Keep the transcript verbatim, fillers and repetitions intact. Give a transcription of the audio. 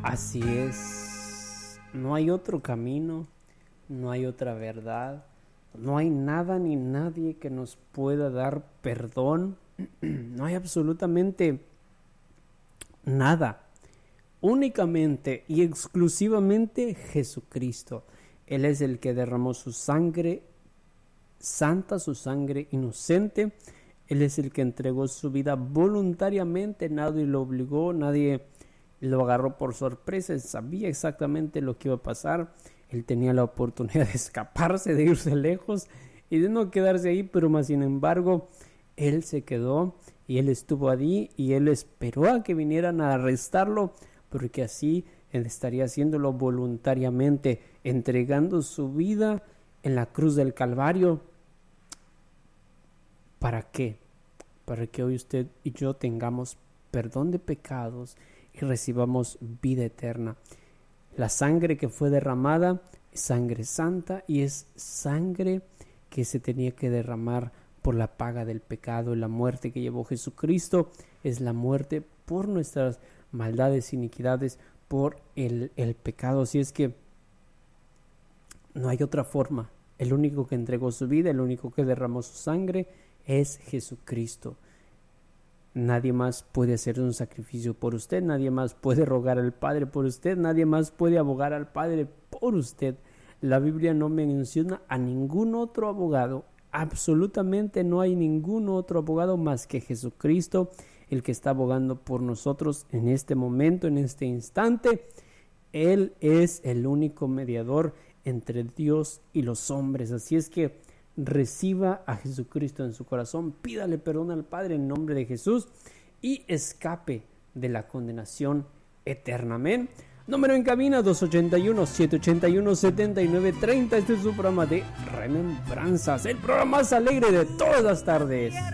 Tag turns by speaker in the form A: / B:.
A: Así es, no hay otro camino, no hay otra verdad, no hay nada ni nadie que nos pueda dar perdón, no hay absolutamente nada, únicamente y exclusivamente Jesucristo. Él es el que derramó su sangre santa, su sangre inocente. Él es el que entregó su vida voluntariamente, nadie lo obligó, nadie lo agarró por sorpresa, él sabía exactamente lo que iba a pasar, él tenía la oportunidad de escaparse, de irse lejos y de no quedarse ahí, pero más sin embargo, él se quedó y él estuvo allí y él esperó a que vinieran a arrestarlo, porque así él estaría haciéndolo voluntariamente, entregando su vida en la cruz del Calvario. ¿Para qué? Para que hoy usted y yo tengamos perdón de pecados y recibamos vida eterna. La sangre que fue derramada es sangre santa y es sangre que se tenía que derramar por la paga del pecado. Y la muerte que llevó Jesucristo es la muerte por nuestras maldades, iniquidades, por el, el pecado. Así es que no hay otra forma. El único que entregó su vida, el único que derramó su sangre es Jesucristo. Nadie más puede hacer un sacrificio por usted, nadie más puede rogar al Padre por usted, nadie más puede abogar al Padre por usted. La Biblia no menciona a ningún otro abogado, absolutamente no hay ningún otro abogado más que Jesucristo, el que está abogando por nosotros en este momento, en este instante. Él es el único mediador entre Dios y los hombres, así es que reciba a Jesucristo en su corazón, pídale perdón al Padre en nombre de Jesús y escape de la condenación eterna. Amén. Número en cabina dos ocho uno, siete ocho uno, siete nueve tres cero. Este es su programa de Remembranzas, el programa más alegre de todas las tardes.